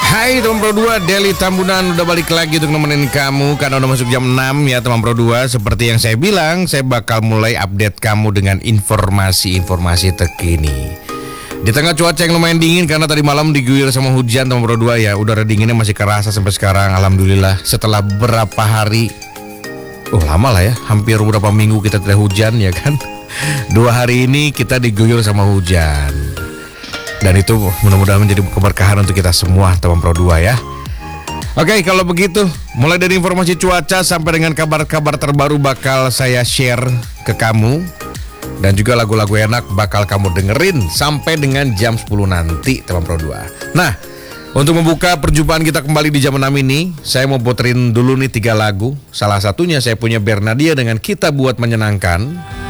Hai teman Pro 2, Deli Tambunan udah balik lagi untuk nemenin kamu karena udah masuk jam 6 ya teman Pro 2. Seperti yang saya bilang, saya bakal mulai update kamu dengan informasi-informasi terkini. Di tengah cuaca yang lumayan dingin karena tadi malam diguyur sama hujan teman Pro 2 ya. Udara dinginnya masih kerasa sampai sekarang, alhamdulillah. Setelah berapa hari, lama lah ya, hampir beberapa minggu kita tidak hujan ya kan. 2 hari ini kita diguyur sama hujan. Dan itu mudah-mudahan menjadi keberkahan untuk kita semua teman Pro 2 ya. Oke, kalau begitu mulai dari informasi cuaca sampai dengan kabar-kabar terbaru bakal saya share ke kamu. Dan juga lagu-lagu enak bakal kamu dengerin sampai dengan jam 10 nanti teman Pro 2. Nah, untuk membuka perjumpaan kita kembali di jam 6 ini, saya mau puterin dulu nih 3 lagu. Salah satunya saya punya Bernadia dengan Kita Buat Menyenangkan.